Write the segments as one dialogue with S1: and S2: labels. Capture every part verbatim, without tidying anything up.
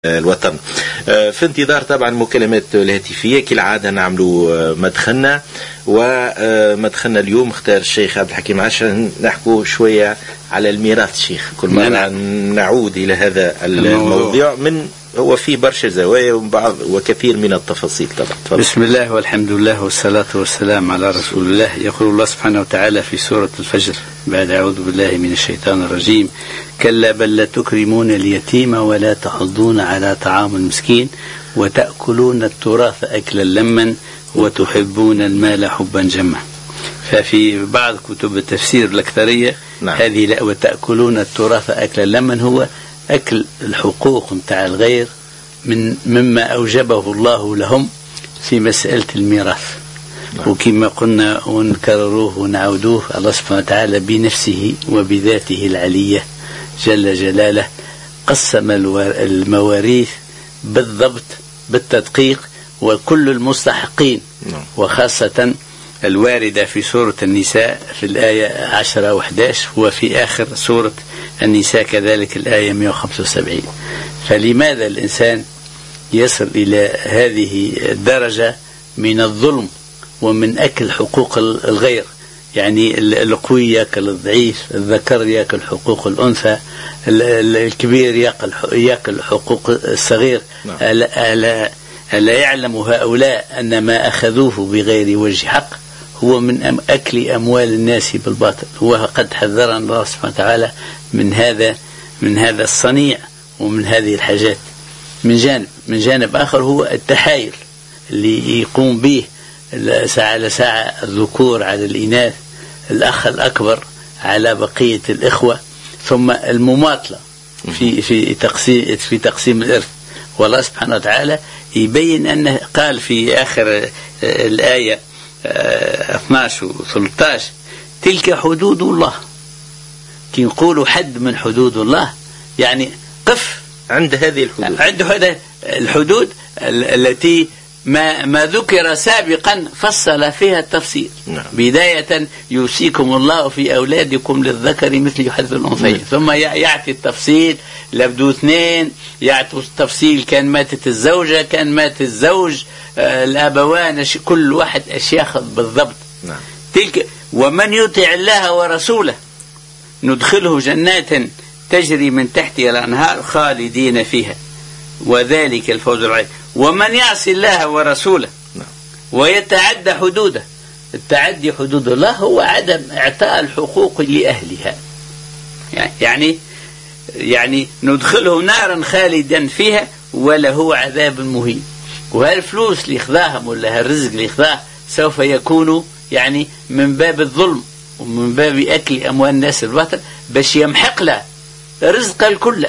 S1: الوطن. في انتظار طبعا مكالمات الهاتفية كالعادة نعملوا مدخلنا، ومدخلنا اليوم اختار الشيخ عبد الحكيم عشان نحكوا شوية على الميراث. شيخ كل مرة نعود إلى هذا الموضوع، من هو فيه برشا زوايا وبعض وكثير من التفاصيل طبعا.
S2: بسم الله والحمد لله والصلاة والسلام على رسول الله. يقول الله سبحانه وتعالى في سورة الفجر بعد أعوذ بالله من الشيطان الرجيم: كلا بل لا تكرمون اليتيم ولا تحضون على طعام المسكين وتأكلون التراث أكلا لما وتحبون المال حبا جما. ففي بعض كتب التفسير الأكثرية نعم. هذه لا وتأكلون التراث أكلا لما هو أكل الحقوق متاع الغير من مما أوجبه الله لهم في مسألة الميراث نعم. وكما قلنا ونكرروه ونعودوه، الله سبحانه وتعالى بنفسه وبذاته العلية جل جلاله قسم المواريث بالضبط بالتدقيق وكل المستحقين نعم. وخاصة الواردة في سورة النساء في الآية عشرة وحداش، وفي آخر سورة النساء كذلك الآية مئة وخمسة وسبعين. فلماذا الإنسان يصل إلى هذه الدرجة من الظلم ومن أكل حقوق الغير؟ يعني القوي يأكل الضعيف، الذكر يأكل حقوق الأنثى، الكبير يأكل حقوق الصغير. ألا, ألا, ألا يعلم هؤلاء أن ما أخذوه بغير وجه حق هو من أكل أموال الناس بالباطل؟ وقد حذرنا الله سبحانه وتعالى من هذا من هذا الصنيع ومن هذه الحاجات. من جانب من جانب آخر هو التحايل اللي يقوم به ساعة لساعة الذكور على الإناث، الأخ الأكبر على بقية الإخوة، ثم المماطلة في في تقسيم في تقسيم الإرث. والله سبحانه وتعالى يبين أنه قال في آخر الآية اثني عشر و ثلاثة عشر: تلك حدود الله. كي نقولوا حد من حدود الله يعني قف
S1: عند هذه الحدود،
S2: عند هذه الحدود التي ما ما ذكر سابقا فصل فيها التفصيل نعم. بداية يوصيكم الله في أولادكم للذكر مثل حظ الأنثيين نعم. ثم يعطي التفصيل لبدو اثنين، يعطي التفصيل كان ماتت الزوجة، كان مات الزوج، آه الأبوان، كل واحد أش ياخذ بالضبط نعم. تلك ومن يطع الله ورسوله ندخله جنات تجري من تحتها الأنهار خالدين فيها وذلك الفوز العظيم. ومن يعصي الله ورسوله نعم. ويتعدى حدوده، التعدي حدود الله هو عدم إعطاء الحقوق لأهلها، يعني يعني ندخله نارا خالدا فيها وله عذاب مهين. وهالفلوس اللي خذاهم ولا هالرزق اللي خذاه سوف يكون يعني من باب الظلم ومن باب أكل أموال الناس الباطل باش يمحق له رزق الكل.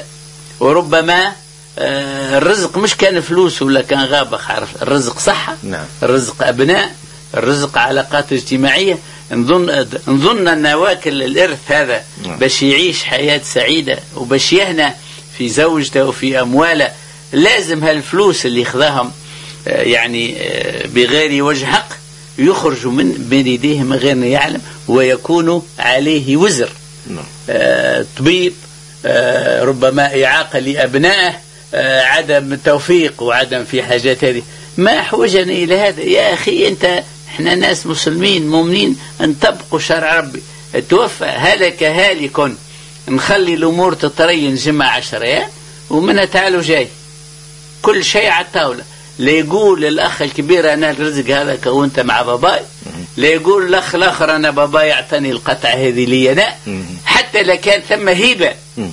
S2: وربما آه الرزق مش كان فلوس ولا كان غابة، عارف الرزق صحة نعم. الرزق أبناء، الرزق علاقات اجتماعية. نظن نظن أن واكل الإرث هذا نعم. باش يعيش حياة سعيدة وباش يهنى في زوجته وفي أمواله لازم هالفلوس اللي خذاهم آه يعني آه بغير وجه حق يخرجوا من بين يديه من غير يعلم ويكون عليه وزر نعم. آه طبيب، آه ربما إعاقة لأبنائه، آه عدم توفيق وعدم في حاجات هذه. ما أحوجنا إلى هذا يا أخي؟ أنت إحنا ناس مسلمين مؤمنين أن تبقوا شرع ربي. توفى هلك هالك، نخلي الأمور تطرين جمع عشريات ومنها تعالوا جاي كل شيء على الطاولة. لا يقول الأخ الكبير أنا الرزق هذا كونت مع باباي، لا يقول الأخ الآخر أنا باباي يعطني القطعة هذه لي أنا، حتى لو كان ثم هيبة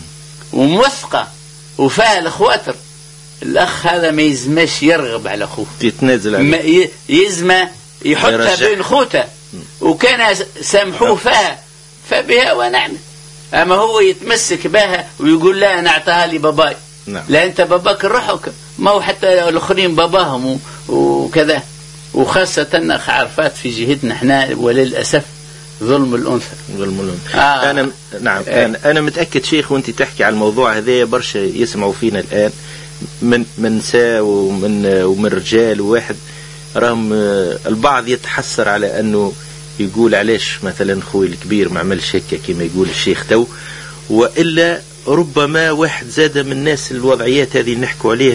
S2: وموثقة وفيها الخواطر. الأخ هذا ما يزمش يرغب على أخوه،
S1: يتنازل عليه،
S2: يزمى يحطها بين خوته، وكان سامحوه فيها فبها ونعمة. أما هو يتمسك بها ويقول لا أنا أعطاها لي باباي نعم. لا أنت باباك روحك، ما هو حتى الآخرين باباهم وكذا. وخاصة عرفات في جهتنا احنا وللأسف ظلم الأنثى
S1: ظلم الأنثى آه. أنا نعم آه. أنا أنا متأكد شيخ وأنت تحكي على الموضوع هذا برشا يسمعوا فينا الآن من من نساء ومن ومن رجال وواحد راهم البعض يتحسر على أنه يقول علاش مثلا خوي الكبير ما عملش هيك كما يقول الشيخ تو، وإلا ربما واحد زاد من الناس الوضعيات هذه نحكوا عليها